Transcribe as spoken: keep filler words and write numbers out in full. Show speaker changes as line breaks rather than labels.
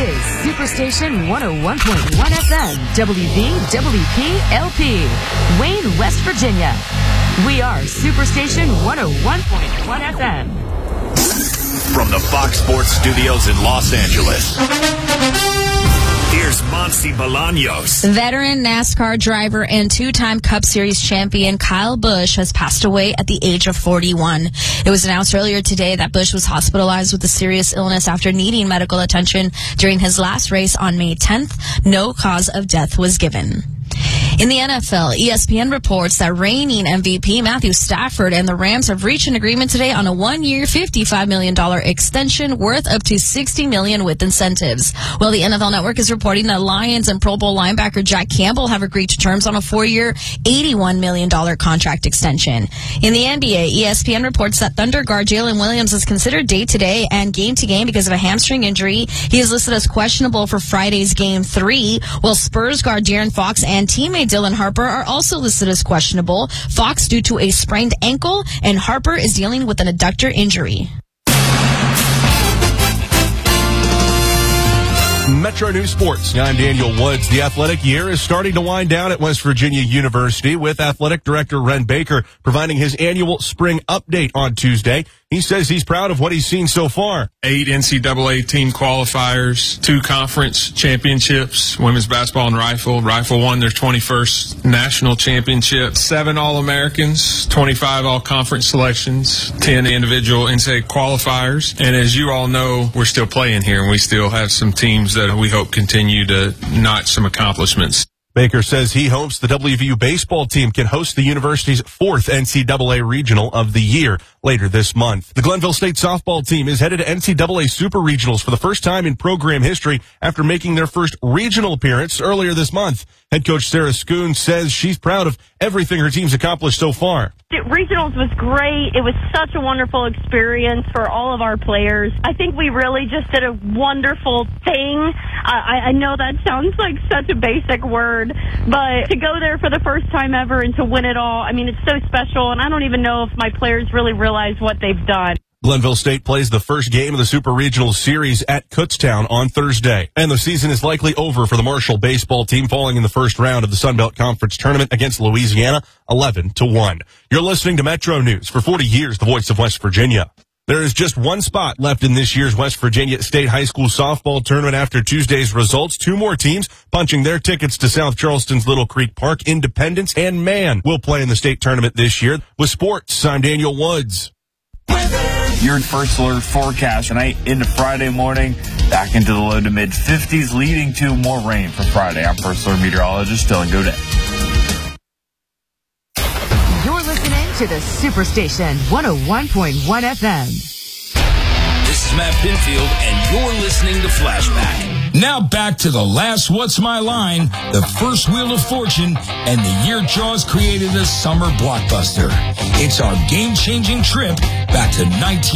is Superstation one oh one point one F M, W V W P L P, Wayne, West Virginia. We are Superstation one oh one point one F M.
From the Fox Sports Studios in Los Angeles, here's Monty Bolaños.
Veteran NASCAR driver and two-time Cup Series champion Kyle Busch has passed away at the age of forty-one. It was announced earlier today that Busch was hospitalized with a serious illness after needing medical attention during his last race on May tenth. No cause of death was given. In the N F L, E S P N reports that reigning M V P Matthew Stafford and the Rams have reached an agreement today on a one-year, fifty-five million dollars extension worth up to sixty million dollars with incentives. Well, the N F L Network is reporting that Lions and Pro Bowl linebacker Jack Campbell have agreed to terms on a four-year, eighty-one million dollars contract extension. In the N B A, E S P N reports that Thunder guard Jalen Williams is considered day-to-day and game-to-game because of a hamstring injury. He is listed as questionable for Friday's Game three, while Spurs guard De'Aaron Fox and teammate Dylan Harper are also listed as questionable. Fox due to a sprained ankle, and Harper is dealing with an adductor injury.
Metro News Sports. I'm Daniel Woods. The athletic year is starting to wind down at West Virginia University, with athletic director Ren Baker providing his annual spring update on Tuesday. He says he's proud of what he's seen so far.
Eight N C double A team qualifiers, two conference championships, women's basketball and rifle. Rifle won their twenty-first national championship. Seven All-Americans, twenty-five all-conference selections, ten individual N C double A qualifiers. And as you all know, we're still playing here, and we still have some teams that we hope continue to notch some accomplishments.
Baker says he hopes the W V U baseball team can host the university's fourth N C double A regional of the year later this month. The Glenville State softball team is headed to N C double A Super Regionals for the first time in program history after making their first regional appearance earlier this month. Head coach Sarah Schoon says she's proud of everything her team's accomplished so far.
The regionals was great. It was such a wonderful experience for all of our players. I think we really just did a wonderful thing. I, I know that sounds like such a basic word, but to go there for the first time ever and to win it all, I mean, it's so special, and I don't even know if my players really realize what they've done.
Glenville State plays the first game of the Super Regional Series at Kutztown on Thursday. And the season is likely over for the Marshall baseball team, falling in the first round of the Sun Belt Conference Tournament against Louisiana, eleven to one. You're listening to Metro News. For forty years, the voice of West Virginia. There is just one spot left in this year's West Virginia State High School softball tournament after Tuesday's results. Two more teams punching their tickets to South Charleston's Little Creek Park. Independence and Man will play in the state tournament this year. With sports, I'm Daniel Woods.
Your first alert forecast tonight into Friday morning, back into the low to mid fifties, leading to more rain for Friday. I'm first alert meteorologist Dylan Godet.
You're listening to the Superstation one oh one point one F M.
This is Matt Pinfield, and you're listening to Flashback. Now back to the last What's My Line, the first Wheel of Fortune, and the year Jaws created a summer blockbuster. It's our game-changing trip back to nineteen